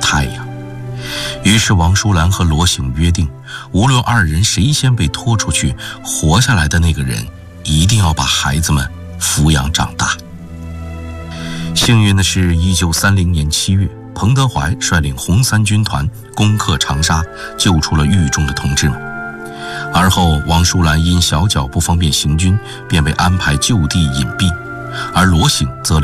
太阳。于是王淑兰和罗醒约定，无论二人谁先被拖出去，活下来的那个人一定要把孩子们抚养长大。幸运的是，1930年7月，彭德怀率领红三军团攻克长沙，救出了狱中的同志们。而后王淑兰因小脚不方便行军，便被安排就地隐蔽，而罗醒则